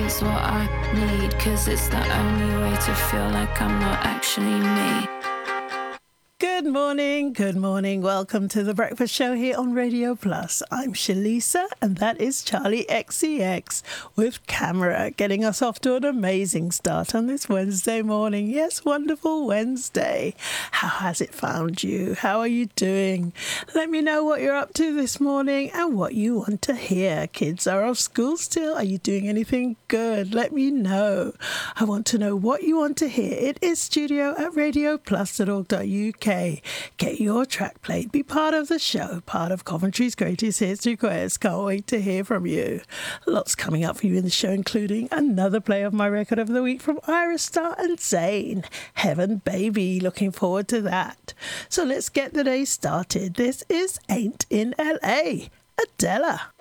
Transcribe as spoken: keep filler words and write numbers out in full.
is what I need, 'cause it's the only way to feel like I'm not actually me. Good morning, good morning. Welcome to The Breakfast Show here on Radio Plus. I'm Shalisa, and that is Charlie X C X with Camera, getting us off to an amazing start on this Wednesday morning. Yes, wonderful Wednesday. How has it found you? How are you doing? Let me know what you're up to this morning and what you want to hear. Kids are off school still. Are you doing anything good? Let me know. I want to know what you want to hear. It is studio at radio plus dot org dot U K. Get your track played. Be part of the show. Part of Coventry's Greatest Hits Requests. Can't wait to hear from you. Lots coming up for you in the show, including another play of my record of the week from Iris Star and Zayn. Heaven Baby. Looking forward to that. So let's get the day started. This is Ain't in L A. Adela.